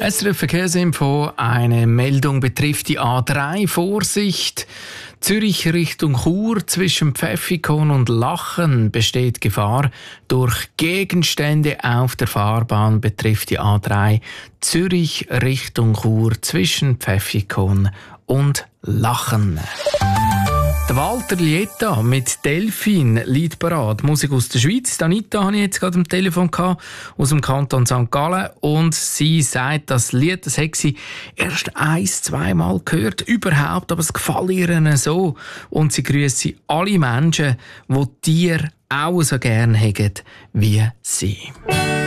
SRF Verkehrsinfo, eine Meldung betrifft die A3. Vorsicht! Zürich Richtung Chur zwischen Pfäffikon und Lachen besteht Gefahr. Durch Gegenstände auf der Fahrbahn betrifft die A3 Zürich Richtung Chur zwischen Pfäffikon und Lachen. Der Walter Lieta mit Delfin liegt parat. Musik aus der Schweiz. Anita hatte ich jetzt gerade am Telefon aus dem Kanton St. Gallen. Und sie sagt, das Lied, das hat sie erst 1-2 Mal gehört. Überhaupt, aber es gefällt ihr so. Und sie grüßt alle Menschen, die Tiere auch so gerne haben wie sie.